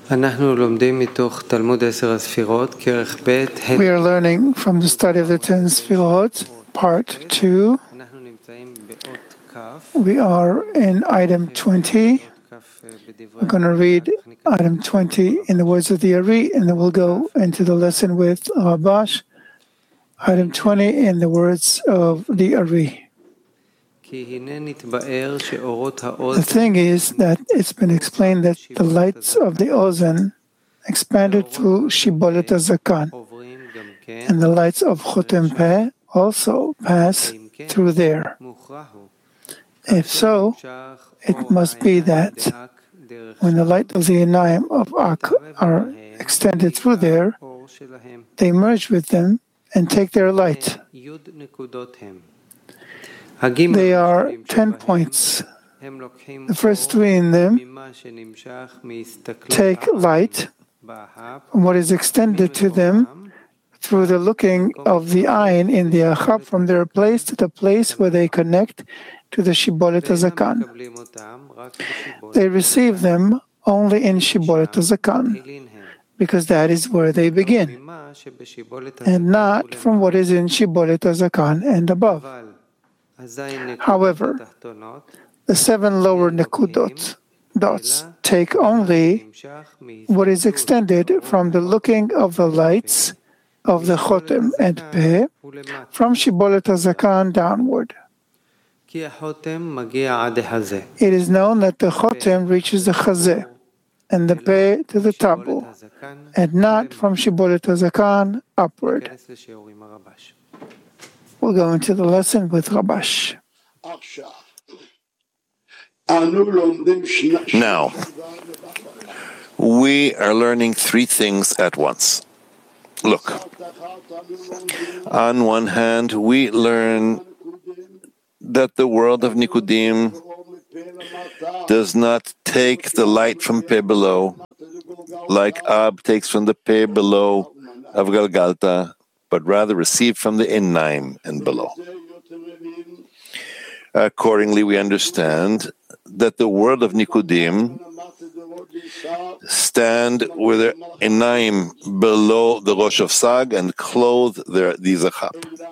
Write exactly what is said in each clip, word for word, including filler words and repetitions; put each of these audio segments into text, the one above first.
We are learning from the study of the Ten Sfirot, part two. We are in item twenty. We're going to read item twenty in the words of the Ari, and then we'll go into the lesson with Rabash. Item twenty in the words of the Ari. The thing is that it's been explained that the lights of the Ozen expanded through Shibolet HaZakan, and the lights of Chotem Peh also pass through there. If so, it must be that when the light of the Einayim of Ak are extended through there, they merge with them and take their light. They are ten points. The first three in them take light from what is extended to them through the looking of the ayin in the achab from their place to the place where they connect to the Shibolet HaZakan. They receive them only in Shibolet HaZakan, because that is where they begin, and not from what is in Shibolet HaZakan and above. However, the seven lower nekudot, dots, take only what is extended from the looking of the lights of the Chotem and Peh from Shibolet HaZakan downward. It is known that the Chotem reaches the Chazeh and the Peh to the Tabu, and not from Shibolet HaZakan upward. We'll go into the lesson with Rabash. Now, we are learning three things at once. Look, on one hand, we learn that the world of Nikudim does not take the light from Peh below, like Ab takes from the Peh below of Galgalta, but rather receive from the Einayim and below. Accordingly, we understand that the world of Nikudim stand with their Einayim below the Rosh of Sag and clothe their these achab.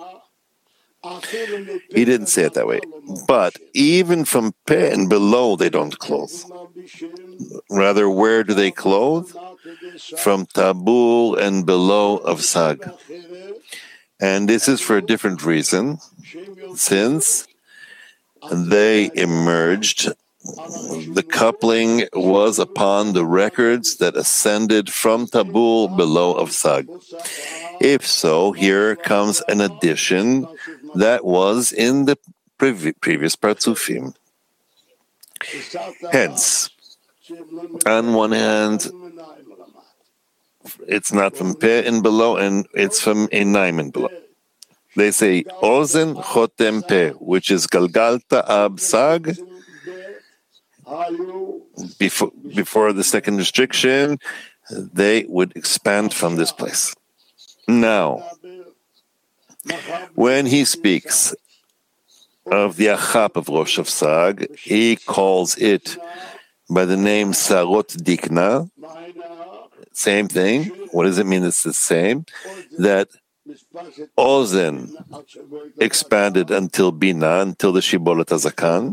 He didn't say it that way, but even from Peh and below they don't clothe. Rather, where do they clothe? From Tabul and below of Sag. And this is for a different reason, since they emerged, the coupling was upon the records that ascended from Tabul below of Sag. If so, here comes an addition that was in the previ- previous Partzufim. Hence, on one hand, it's not from Peh and below, and it's from Einayim and below. They say Ozen Chotem Peh, which is Galgalta Ab Sag. Before, before the second restriction, they would expand from this place. Now, when he speaks of the achap of Rosh of Sag, he calls it by the name Sarot Dikna. Same thing. What does it mean it's the same? That Ozen expanded until Bina, until the Shibolet HaZakan,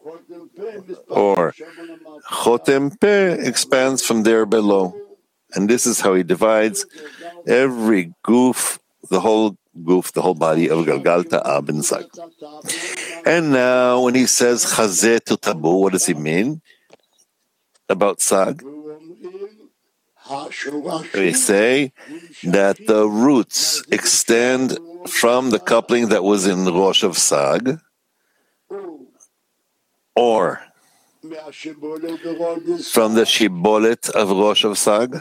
or Chotem Peh expands from there below. And this is how he divides every goof, the whole goof, the whole body of Galgalta, Ab, and Sag. And now, when he says Chazeh to Tabu, what does he mean about Sag? We say that the roots extend from the coupling that was in Rosh of Sag, or from the Shibolet of Rosh of Sag,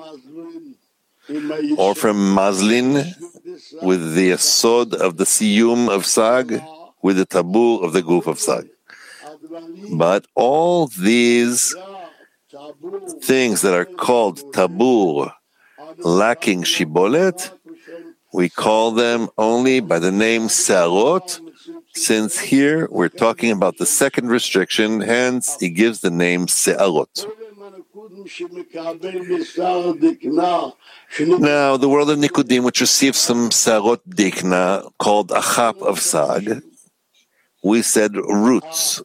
or from Mazlin with the Yesod of the Siyum of Sag, with the Tabu of the Goof of Sag. But all these things that are called Tabur, lacking Shibolet, we call them only by the name Sarot, since here we're talking about the second restriction, hence he gives the name Se'arot. Now, the world of Nikudim, which receives some Sarot Dikna, called Achap of Sag, we said roots.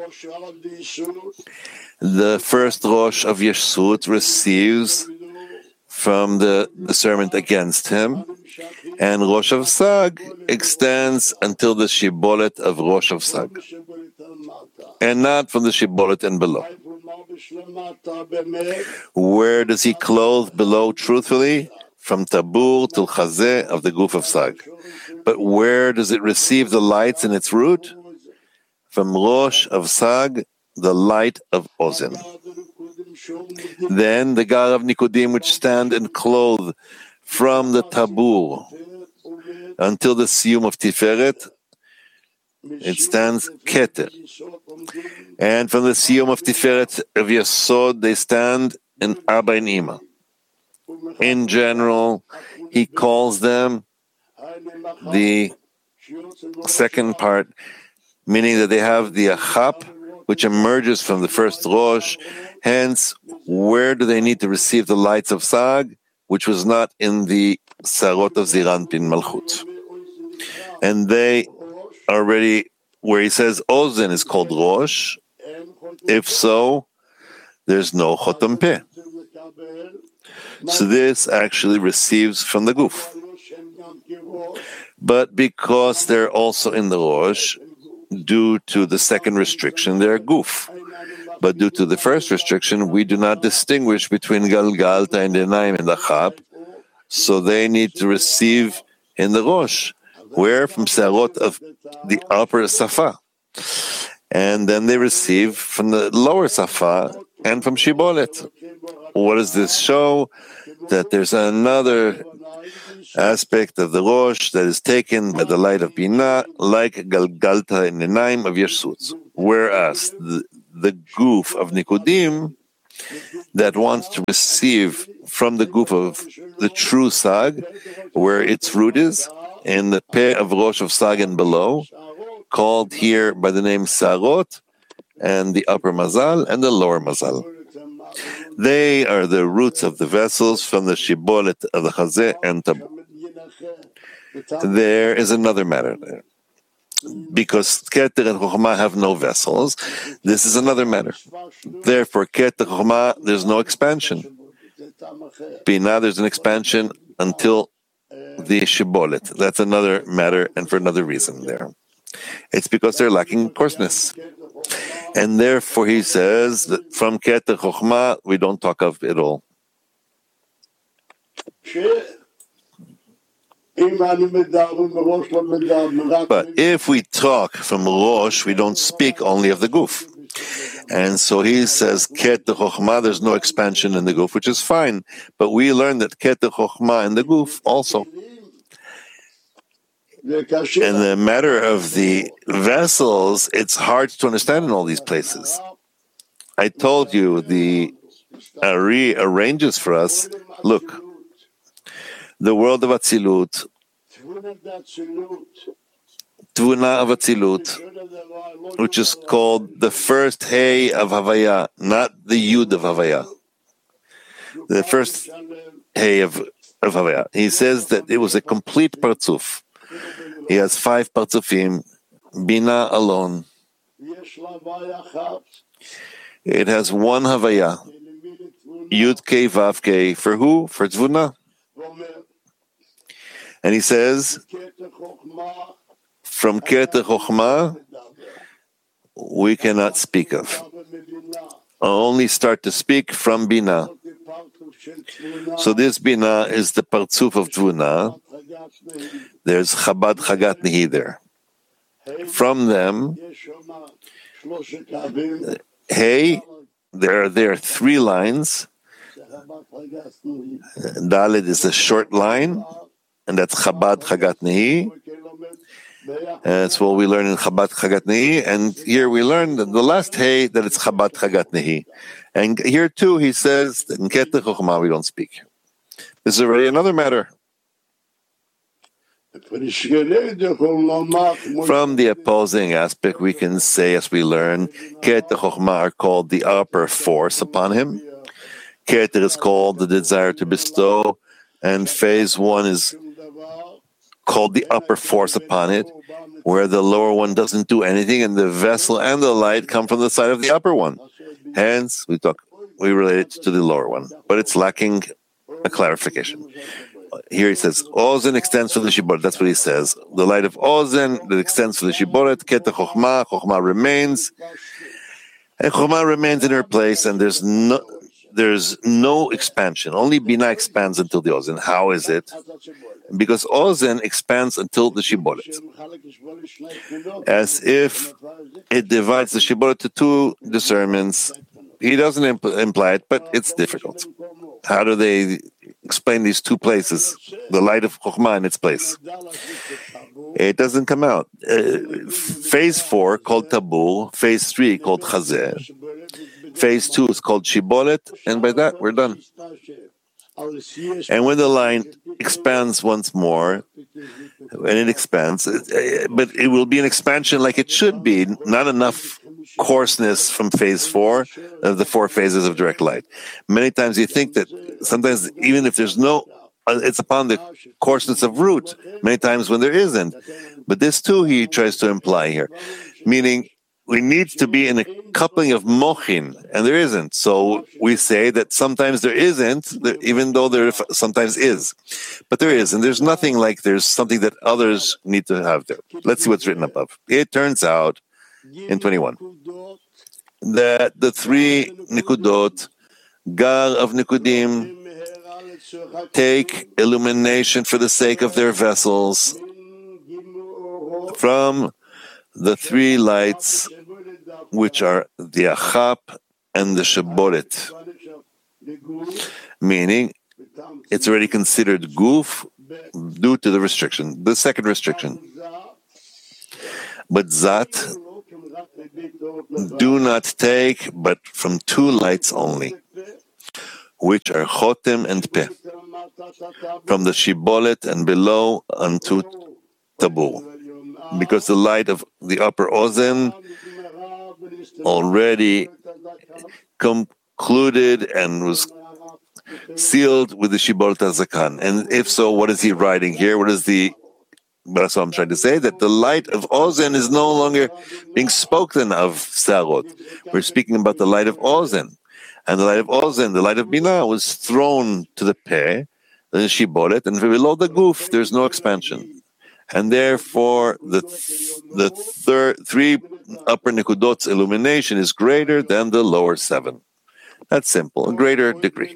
The first Rosh of Yeshut receives from the discernment against him, and Rosh of Sag extends until the Shibolet of Rosh of Sag, and not from the Shibolet and below. Where does he clothe below truthfully? From Tabur till Chazeh of the Guf of Sag. But where does it receive the lights in its root? From Rosh of Sag, the light of Ozen. Then the Gar of Nikudim, which stand and clothe from the Tabur until the Siyum of Tiferet, it stands Keter. And from the Siyum of Tiferet of Yesod, they stand in Arbain Ima. In general, he calls them the second part, meaning that they have the Achap, which emerges from the first Rosh. Hence, where do they need to receive the lights of Sag, which was not in the Sarot of Ziranpin Malchut? And they already, where he says Ozen is called Rosh, if so, there's no Chotam Peh. So this actually receives from the Guf. But because they're also in the Rosh, due to the second restriction, they're Guf. But due to the first restriction, we do not distinguish between Galgalta and Enaim and Achap, so they need to receive in the Rosh, where from Sarot of the upper Safa. And then they receive from the lower Safa and from Shibolet. What does this show? That there's another aspect of the Rosh that is taken by the light of Binah, like Galgalta and Enaim of Yeshut. Whereas the, the Guf of Nikudim that wants to receive from the Guf of the true Sag, where its root is, in the Peh of Rosh of Sag and below, called here by the name Sarot, and the upper Mazal and the lower Mazal. They are the roots of the vessels from the Shibolet of the Chazeh and Tabur. There is another matter there. Because Keter and Chokhmah have no vessels, this is another matter. Therefore, Keter Chokhmah, there's no expansion. Binah, there's an expansion until the Shibolet. That's another matter and for another reason there. It's because they're lacking coarseness. And therefore, he says that from Keter Chokhmah, we don't talk of it all. But if we talk from Rosh, we don't speak only of the Guf. And so he says, Keter Chokhmah, there's no expansion in the Guf, which is fine. But we learn that Keter Chokhmah in the Guf also. And the matter of the vessels, it's hard to understand in all these places. I told you the Ari arranges for us, look, the world of Atzilut, Tvuna of Atzilut, which is called the first Hey of Havaya, not the Yud of Havaya. The first Hey of, of Havaya. He says that it was a complete Partzuf. He has five Partzufim, Bina alone. It has one Havaya, Yud Kei Vav Kei. For who? For Tvuna. And he says, from Keter Chokhmah, we cannot speak of. I'll only start to speak from Bina. So this Bina is the Partzuf of Tvuna. There's Chabad Chagat Nehi there. From them, hey, there, there are three lines. Dalet is a short line, and that's Chabad Chagat Nehi. That's what we learn in Chabad Chagat Nehi. And here we learn that the last hey, that it's Chabad Chagat Nehi. And here too, he says that in Keter Chokhmah we don't speak. This is already another matter. From the opposing aspect, we can say, as we learn, Keter Chokhmah are called the upper force upon him, Keter is called the desire to bestow, and phase one is called the upper force upon it, where the lower one doesn't do anything, and the vessel and the light come from the side of the upper one. Hence, we talk, we relate it to the lower one, but it's lacking a clarification. Here he says, Ozen extends for the Shiboret. That's what he says. The light of Ozen that extends for the Shiboret, Keta Chochmah, Chochmah remains, and Chochmah remains in her place, and there's no there's no expansion. Only Binah expands until the Ozen. How is it? Because Ozen expands until the Shiboret, as if it divides the Shiboret to two discernments. He doesn't impl- imply it, but it's difficult. How do they explain these two places, the light of Chokhmah in its place? It doesn't come out. Uh, phase four, called Tabur. Phase three, called Chazeh. Phase two is called Shiboret, and by that, we're done. And when the line expands once more, and it expands, but it will be an expansion like it should be, not enough coarseness from phase four of the four phases of direct light. Many times you think that sometimes even if there's no, it's upon the coarseness of root, many times when there isn't. But this too he tries to imply here, meaning we need to be in a coupling of mochin, and there isn't. So we say that sometimes there isn't, even though there sometimes is. But there is, and there's nothing like there's something that others need to have there. Let's see what's written above. It turns out, in twenty-one, that the three Nikudot, Gar of Nikudim, take illumination for the sake of their vessels from the three lights, which are the Achap and the Shiboret, meaning it's already considered Guf due to the restriction, the second restriction. But Zat do not take but from two lights only, which are Chotem and Peh, from the Shibolet and below unto Tabur, because the light of the upper Ozen already concluded and was sealed with the Shiboret HaZakan. And if so, what is he writing here? What is the That's what I'm trying to say, that the light of Ozen is no longer being spoken of Sarot. We're speaking about the light of Ozen. And the light of Ozen, the light of Binah, was thrown to the Peh, the Shiboret, and below the Guf, there's no expansion. And therefore, the the third, three upper Nikudot's illumination is greater than the lower seven. That's simple, a greater degree.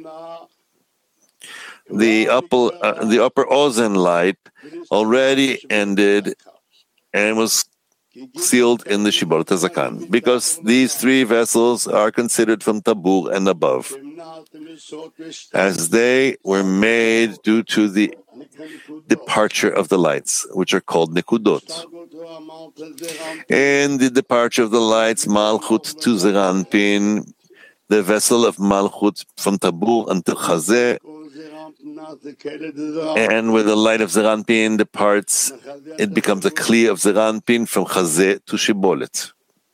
The upper, uh, the upper Ozen light already ended and was sealed in the Shiboret HaZakan, because these three vessels are considered from Tabur and above, as they were made due to the departure of the lights, which are called Nikudot. And the departure of the lights, Malchut to Zeranpin, the vessel of Malchut from Tabur until Chazeh, and where the light of Zeranpin departs, it becomes a Kli of Zeranpin from Chazeh to Shibolet.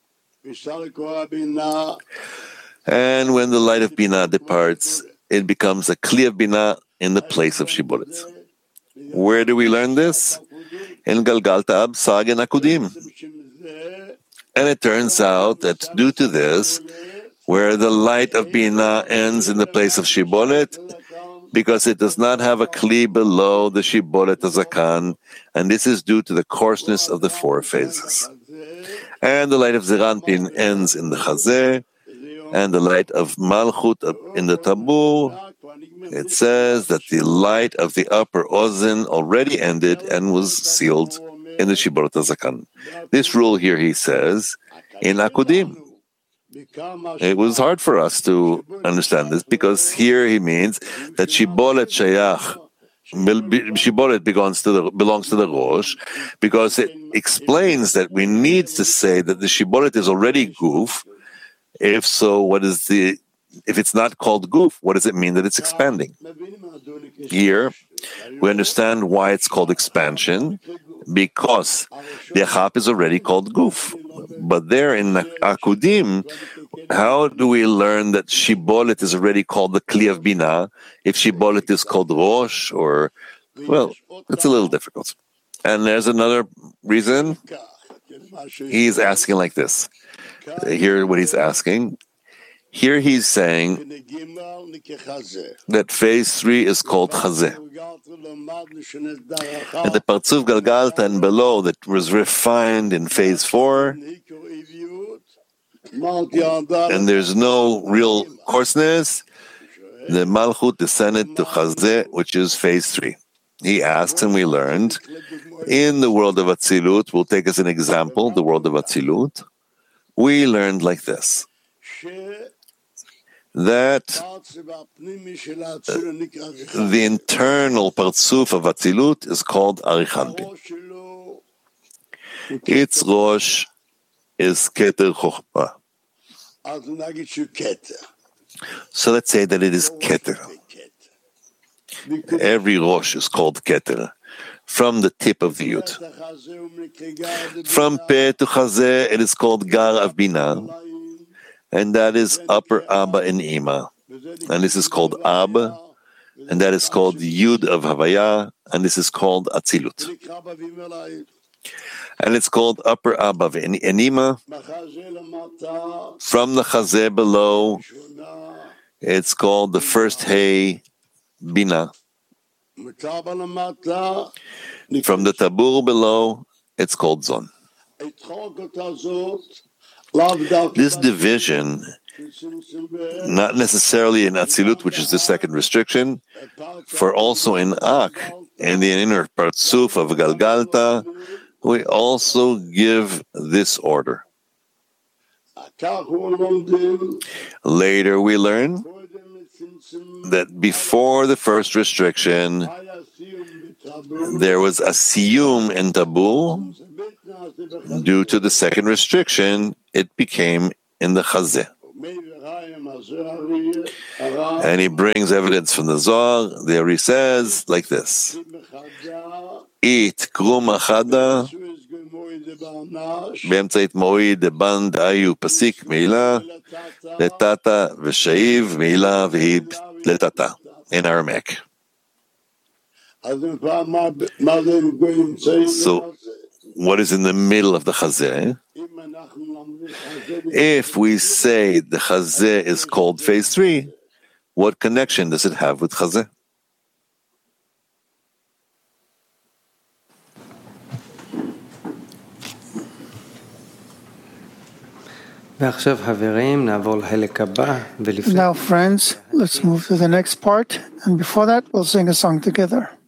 And when the light of Binah departs, it becomes a Kli of Binah in the place of Shibolet. Where do we learn this? In Galgalta Ab Sag and Akudim. And it turns out that due to this, where the light of Binah ends in the place of Shibolet, because it does not have a Kli below the Shiboret HaZakan, and this is due to the coarseness of the four phases. And the light of Zeranpin ends in the Chazeh, and the light of Malchut in the Tabur. It says that the light of the upper Ozen already ended and was sealed in the Shiboret HaZakan. This rule here, he says, in Akudim. It was hard for us to understand this, because here he means that Shibolet Shayach, Shibolet belongs to the belongs to the Rosh, because it explains that we need to say that the Shibolet is already Guf. If so, what is the if it's not called Guf, what does it mean that it's expanding? Here, we understand why it's called expansion, because the Achap is already called Guf. But there in Akudim, how do we learn that Shibolet is already called the Kli of Binah if Shibolet is called Rosh? Or, well, it's a little difficult. And there's another reason. He's asking like this. Hear what he's asking. Here he's saying that phase three is called Chazeh. And the Partzuf Galgalta and below that was refined in phase four, and there's no real coarseness, the Malchut descended to Chazeh, which is phase three. He asks, and we learned, in the world of Atzilut, we'll take as an example, the world of Atzilut, we learned like this, that uh, the internal Partzuf of Atzilut is called Arich Anpin. Its Rosh is Keter Chochmah. So let's say that it is Keter. Every Rosh is called Keter, from the tip of the Yud. From Peh to Chazeh, it is called Gar of Binah, and that is upper Abba and Ima. And this is called Ab, and that is called Yud of Havaya, and this is called Atzilut. And it's called upper Abba and Ima. From the Chazeh below, it's called the first Hey Bina. From the Tabur below, it's called Zon. This division, not necessarily in Atzilut, which is the second restriction, for also in Ak, in the inner Partzuf of Galgalta, we also give this order. Later we learn that before the first restriction, there was a siyum in Tabur. Due to the second restriction, it became in the Chazeh. And he brings evidence from the Zohar. There he says like this: It krum achada באמצעית מועיד דבן דאיו פסיק מעילה לטאטה ושאיב מעילה והיא לטאטה in Aramaic. So, what is in the middle of the Chazeh? If we say the Chazeh is called phase three, what connection does it have with Chazeh? Now, friends, let's move to the next part, and before that, we'll sing a song together.